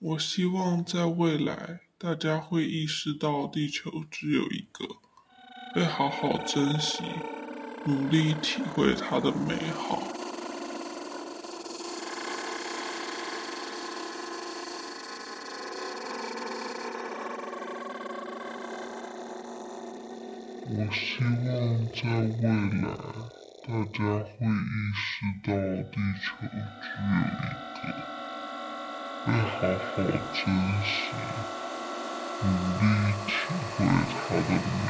我希望在未来，大家会意识到地球只有一个，会好好珍惜，努力体会它的美好。我希望在未来，大家会意识到地球只有一个，会好好珍惜，努力体会它的美